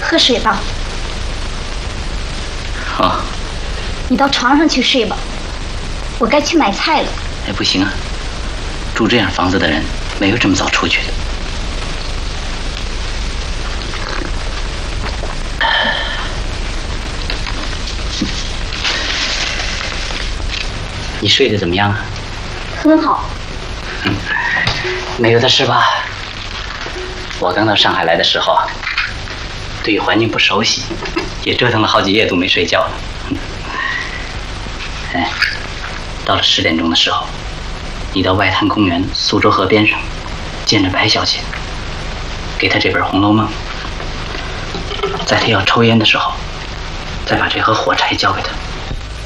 喝水吧。 好。 你到床上去睡吧，我该去买菜了。 哎，不行啊，住这样房子的人没有这么早出去的。你睡得怎么样啊？ 很好。 没有的事吧？我刚到上海来的时候，对于环境不熟悉，也折腾了好几夜都没睡觉了。哎，到了10点钟的时候，你到外滩公园苏州河边上，见着白小姐，给她这本《红楼梦》，在她要抽烟的时候，再把这盒火柴交给她。